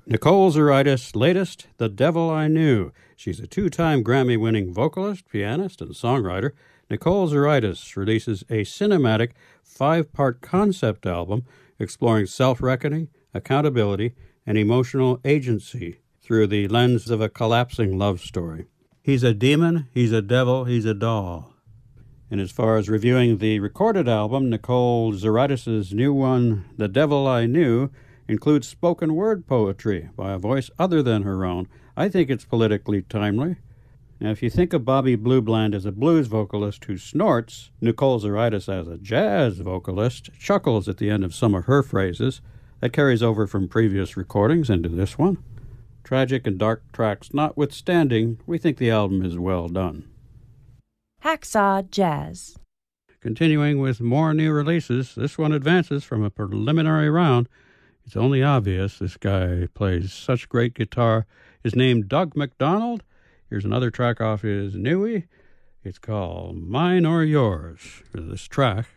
Nicole Zaritis' latest, The Devil I Knew. She's a two-time Grammy-winning vocalist, pianist, and songwriter. Nicole Zaritis releases a cinematic 5-part concept album exploring self-reckoning, accountability, and emotional agency through the lens of a collapsing love story. He's a demon, he's a devil, he's a doll. And as far as reviewing the recorded album, Nicole Zaritis' new one, The Devil I Knew, includes spoken word poetry by a voice other than her own. I think it's politically timely. Now, if you think of Bobby Blue Bland as a blues vocalist who snorts, Nicole Zaritis as a jazz vocalist chuckles at the end of some of her phrases. That carries over from previous recordings into this one. Tragic and dark tracks notwithstanding, we think the album is well done. Hacksaw Jazz. Continuing with more new releases, this one advances from a preliminary round. It's only obvious this guy plays such great guitar. His name, Doug McDonald. Here's another track off his newie. It's called Mine or Yours. For this track,